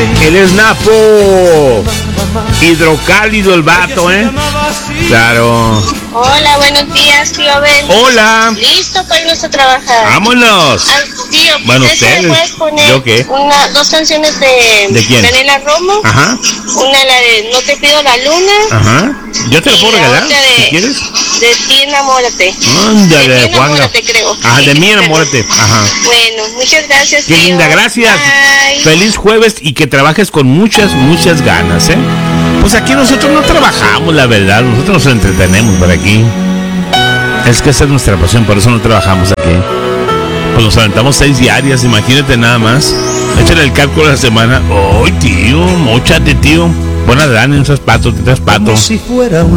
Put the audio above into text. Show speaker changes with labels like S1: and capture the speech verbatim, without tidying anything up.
S1: Él es Napo. Hidrocálido el vato, ¿eh? Claro.
S2: Hola, buenos días, tío Ben.
S1: Hola.
S2: ¿Listo para irnos a trabajar?
S1: Vámonos.
S2: Ah, tío,
S1: Bueno,
S2: ¿eso
S1: ustedes.
S2: me puedes poner
S1: ¿Yo qué?
S2: Una, dos canciones de...
S1: ¿De quién?
S2: Daniela Romo.
S1: Ajá.
S2: Una, la de No te pido la luna.
S1: Ajá. Yo te lo
S2: Y
S1: puedo
S2: la
S1: regalar,
S2: otra de-
S1: si quieres.
S2: De ti enamórate.
S1: Ándale,
S2: De ti
S1: Juanga.
S2: enamórate, creo.
S1: Ajá, de mí enamórate. Ajá.
S2: Bueno, muchas gracias,
S1: Qué
S2: tío.
S1: linda, gracias.
S2: Bye.
S1: Feliz jueves y que trabajes con muchas, muchas ganas, ¿eh? Pues aquí nosotros no trabajamos, la verdad. Nosotros nos entretenemos por aquí. Es que esa es nuestra pasión, por eso no trabajamos aquí. Pues nos aventamos seis diarias, imagínate nada más. Échale el cálculo de la semana. ¡Ay, tío! Móchate, tío. Buenas ganas, esos patos, tres patos.
S3: Como si fuera un